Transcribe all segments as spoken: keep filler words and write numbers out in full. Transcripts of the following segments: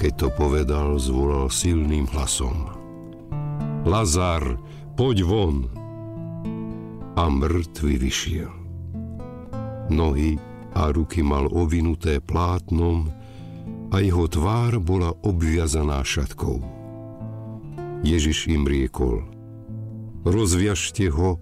Keď to povedal, zvolal silným hlasom: Lazar, poď von! A mŕtvy vyšiel. Nohy a ruky mal ovinuté plátnom a jeho tvár bola obviazaná šatkou. Ježiš im riekol: Rozviažte ho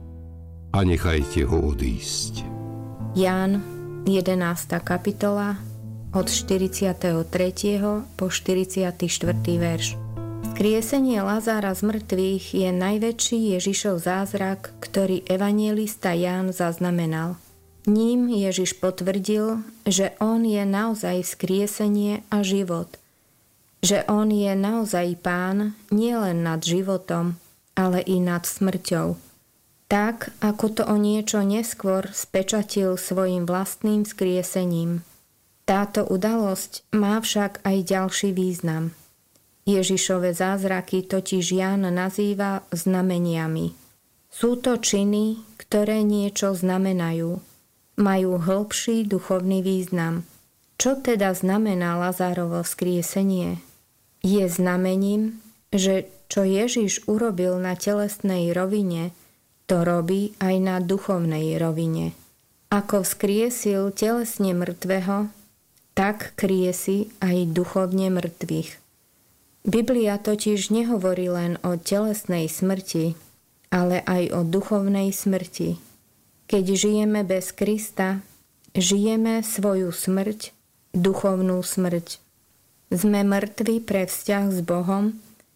a nechajte ho odísť. Ján, jedenásta kapitola, od štyridsiateho tretieho po štyridsiaty štvrtý verš. Skriesenie Lazára z mŕtvych je najväčší Ježišov zázrak, ktorý evanjelista Ján zaznamenal. Ním Ježiš potvrdil, že on je naozaj vzkriesenie a život. Že on je naozaj Pán nielen nad životom, ale i nad smrťou. Tak, ako to o niečo neskôr spečatil svojim vlastným vzkriesením. Táto udalosť má však aj ďalší význam. Ježišove zázraky totiž Ján nazýva znameniami. Sú to činy, ktoré niečo znamenajú. Majú hĺbší duchovný význam. Čo teda znamená Lazárovo vzkriesenie? Je znamením, že čo Ježiš urobil na telesnej rovine, to robí aj na duchovnej rovine. Ako vzkriesil telesne mŕtvého, tak kriesi aj duchovne mŕtvych. Biblia totiž nehovorí len o telesnej smrti, ale aj o duchovnej smrti. Keď žijeme bez Krista, žijeme svoju smrť, duchovnú smrť. Sme mŕtvi pre vzťah s Bohom,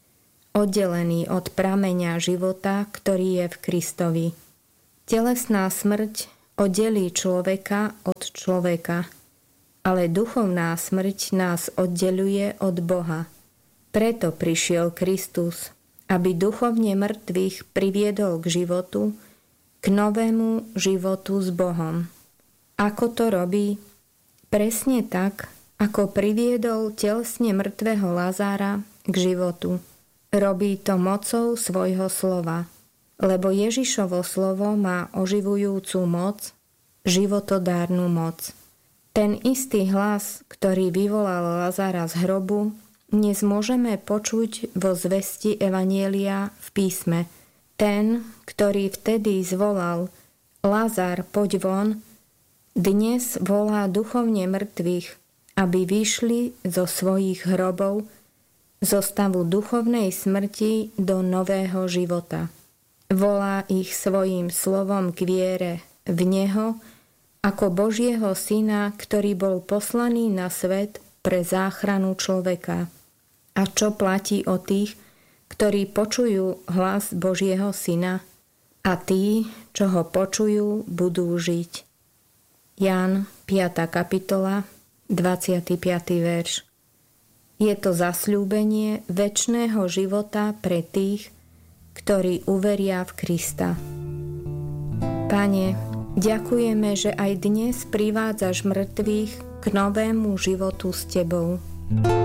oddelení od prameňa života, ktorý je v Kristovi. Telesná smrť oddelí človeka od človeka, ale duchovná smrť nás oddeľuje od Boha. Preto prišiel Kristus, aby duchovne mŕtvych priviedol k životu, k novému životu s Bohom. Ako to robí? Presne tak, ako priviedol telesne mŕtvého Lazára k životu. Robí to mocou svojho slova, lebo Ježišovo slovo má oživujúcu moc, životodárnu moc. Ten istý hlas, ktorý vyvolal Lazára z hrobu, dnes môžeme počuť vo zvesti Evanjelia v písme. Ten, ktorý vtedy zvolal: Lazár, poď von, dnes volá duchovne mŕtvych, aby vyšli zo svojich hrobov, zo stavu duchovnej smrti do nového života. Volá ich svojím slovom k viere v Neho, ako Božieho Syna, ktorý bol poslaný na svet pre záchranu človeka. A čo platí o tých, ktorí počujú hlas Božieho Syna? A tí, čo ho počujú, budú žiť. Ján, piata kapitola, dvadsiaty piaty verš. Je to zasľúbenie večného života pre tých, ktorí uveria v Krista. Pane, ďakujeme, že aj dnes privádzaš mŕtvych k novému životu s Tebou.